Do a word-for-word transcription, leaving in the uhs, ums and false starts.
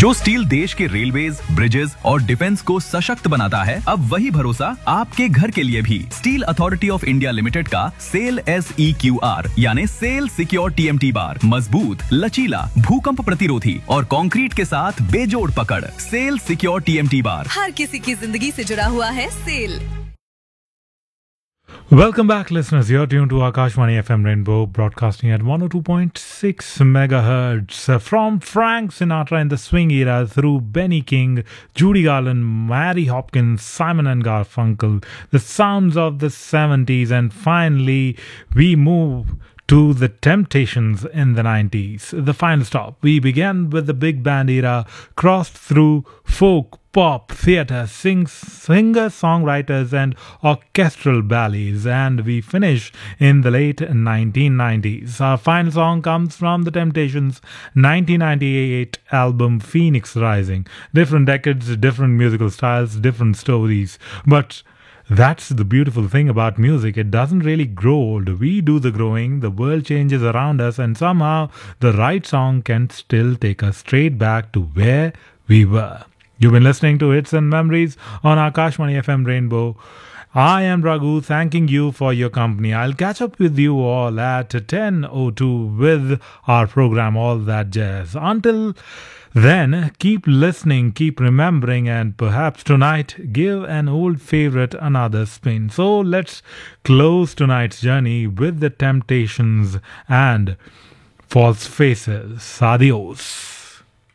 जो स्टील देश के रेलवेज, ब्रिजेस और डिफेंस को सशक्त बनाता है, अब वही भरोसा आपके घर के लिए भी। Steel authority of India limited का cell S E Q R यानी cell secure T M T bar मजबूत, लचीला, भूकंप प्रतिरोधी और कंक्रीट के साथ बेजोड़ पकड़। Cell secure T M T bar हर किसी की जिंदगी से जुड़ा हुआ है cell. Welcome back, listeners. You're tuned to Akashvani F M Rainbow, broadcasting at one oh two point six megahertz. From Frank Sinatra in the swing era through Benny King, Judy Garland, Mary Hopkins, Simon and Garfunkel, the sounds of the seventies, and finally we move to the Temptations in the nineties. The final stop. We began with the big band era, crossed through folk, pop, theatre, sing, singers, songwriters, and orchestral ballets, and we finish in the late nineteen nineties. Our final song comes from the Temptations' nineteen ninety-eight album Phoenix Rising. Different decades, different musical styles, different stories, but that's the beautiful thing about music. It doesn't really grow old. We do the growing, the world changes around us, and somehow the right song can still take us straight back to where we were. You've been listening to Hits and Memories on Akashvani F M Rainbow. I am Raghu, thanking you for your company. I'll catch up with you all at ten oh two with our program All That Jazz. Until then, keep listening, keep remembering, and perhaps tonight give an old favorite another spin. So let's close tonight's journey with the Temptations and False Faces. Adios.